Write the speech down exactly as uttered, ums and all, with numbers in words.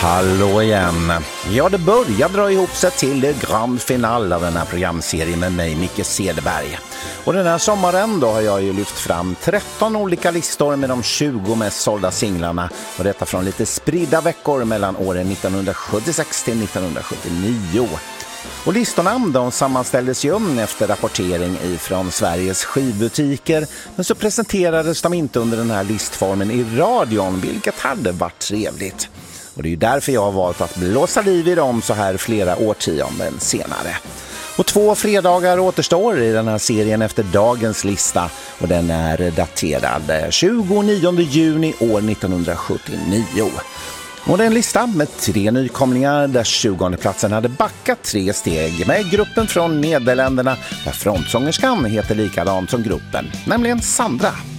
Hallå igen. Ja, det börjar dra ihop sig till det grand final av den här programserien med mig, Micke Cederberg. Och den här sommaren då har jag ju lyft fram tretton olika listor med de tjugo mest sålda singlarna. Och detta från lite spridda veckor mellan åren nittonhundrasjuttiosex till nittonhundrasjuttionio. Och listorna de sammanställdes ju efter rapportering ifrån Sveriges skivbutiker, men så presenterades de inte under den här listformen i radion, vilket hade varit trevligt. Och det är ju därför jag har valt att blåsa liv i dem så här flera årtionden senare. Och två fredagar återstår i den här serien efter dagens lista, och den är daterad tjugonionde juni år nittonhundrasjuttionio. Och det är en lista med tre nykomlingar där tjugonde platsen hade backat tre steg med gruppen från Nederländerna där frontsångerskan heter likadant som gruppen, nämligen Sandra.